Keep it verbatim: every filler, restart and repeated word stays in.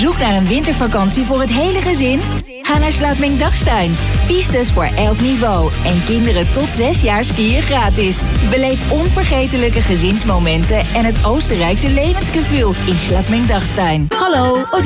zoek naar een wintervakantie voor het hele gezin? Ga naar Sluitming-Dachstein. Pistes voor elk niveau. En kinderen tot zes jaar skiën gratis. Beleef onvergetelijke gezinsmomenten en het Oostenrijkse levensgevoel in Sluitming-Dachstein. Hallo,